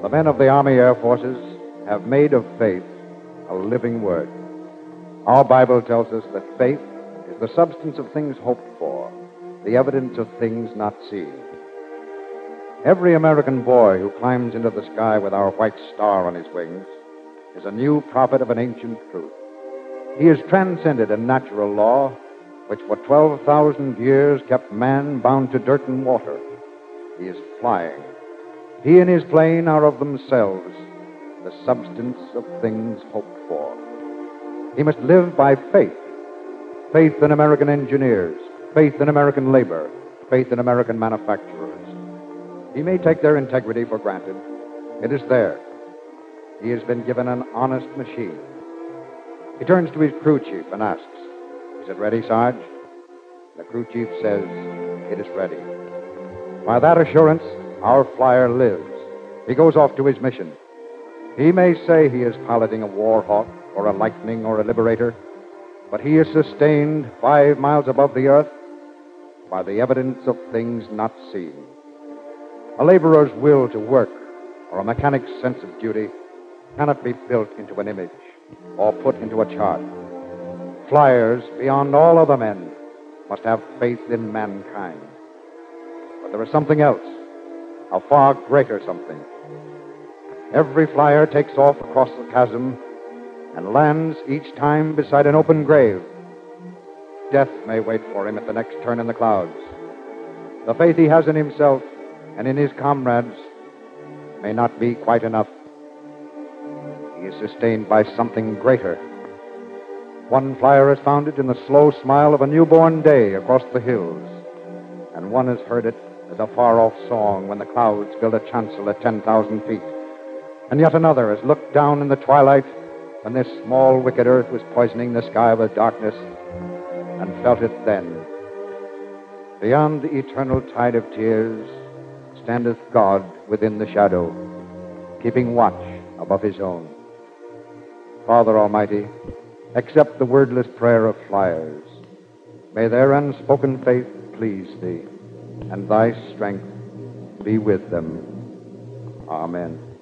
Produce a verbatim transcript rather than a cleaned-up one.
The men of the Army Air Forces have made of faith a living word. Our Bible tells us that faith is the substance of things hoped for, the evidence of things not seen. Every American boy who climbs into the sky with our white star on his wings is a new prophet of an ancient truth. He has transcended a natural law which for twelve thousand years kept man bound to dirt and water. He is flying. He and his plane are of themselves the substance of things hoped for. He must live by faith. Faith in American engineers, faith in American labor, faith in American manufacturers. He may take their integrity for granted. It is there. He has been given an honest machine. He turns to his crew chief and asks, "Is it ready, Sarge?" The crew chief says, "It is ready." By that assurance, our flyer lives. He goes off to his mission. He may say he is piloting a Warhawk or a Lightning or a Liberator, but he is sustained five miles above the earth by the evidence of things not seen. A laborer's will to work or a mechanic's sense of duty cannot be built into an image or put into a chart. Flyers, beyond all other men, must have faith in mankind. But there is something else, a far greater something. Every flyer takes off across the chasm and lands each time beside an open grave. Death may wait for him at the next turn in the clouds. The faith he has in himself and in his comrades may not be quite enough. He is sustained by something greater. One flyer has found it in the slow smile of a newborn day across the hills, and one has heard it as a far-off song when the clouds filled a chancel at ten thousand feet. And yet another has looked down in the twilight when this small wicked earth was poisoning the sky with darkness, and felt it then. Beyond the eternal tide of tears standeth God within the shadow, keeping watch above his own. Father Almighty, accept the wordless prayer of flyers. May their unspoken faith please thee, and thy strength be with them. Amen.